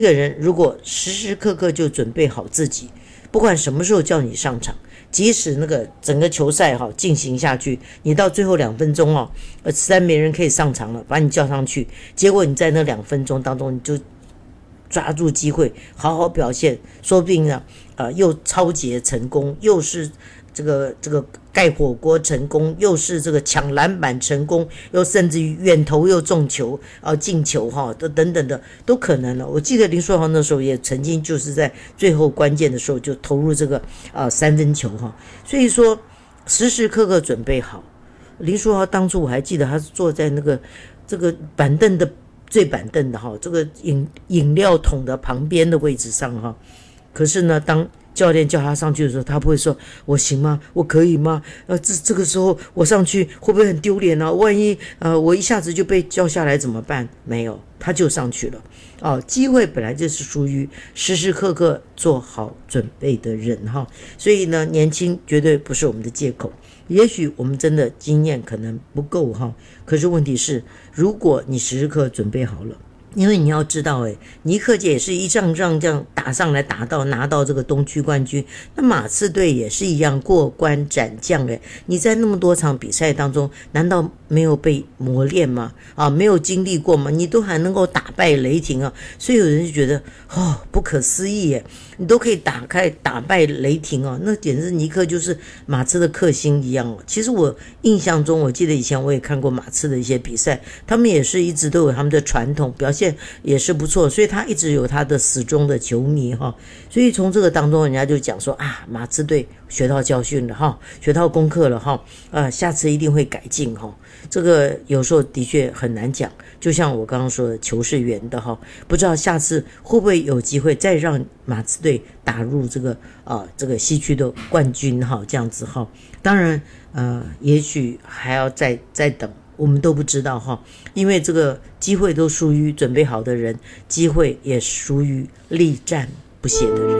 一个人如果时时刻刻就准备好自己，不管什么时候叫你上场，即使那个整个球赛进行下去，你到最后2分钟实在没人可以上场了，把你叫上去，结果你在那2分钟当中你就抓住机会好好表现，说不定呢又抄截成功，又是这个盖火锅成功，又是这个抢篮板成功，又甚至于远投又中球进球等等的都可能了。我记得林书豪那时候也曾经就是在最后关键的时候就投入这个3分球所以说时时刻刻准备好。林书豪当初我还记得他是坐在那个这个板凳的最板凳的这个饮料桶的旁边的位置上可是呢，当教练叫他上去的时候，他不会说我行吗？我可以吗？这个时候我上去会不会很丢脸啊？万一我一下子就被叫下来怎么办？没有，他就上去了。机会本来就是属于时时刻刻做好准备的人所以呢，年轻绝对不是我们的借口。也许我们真的经验可能不够可是问题是，如果你时时刻准备好了。因为你要知道尼克姐也是一仗这样打上来，拿到这个东区冠军，那马刺队也是一样过关斩将你在那么多场比赛当中难道没有被磨练吗？没有经历过吗？你都还能够打败雷霆所以有人就觉得不可思议你都可以打败雷霆那简直尼克就是马刺的克星一样其实我印象中，我记得以前我也看过马刺的一些比赛，他们也是一直都有他们的传统，表现也是不错，所以他一直有他的死忠的球迷所以从这个当中人家就讲说马刺队学到教训了学到功课了下次一定会改进这个有时候的确很难讲，就像我刚刚说的，球是圆的不知道下次会不会有机会再让马刺队打入这个西区的冠军这样子当然也许还要再等，我们都不知道因为这个机会都属于准备好的人，机会也属于力战不懈的人。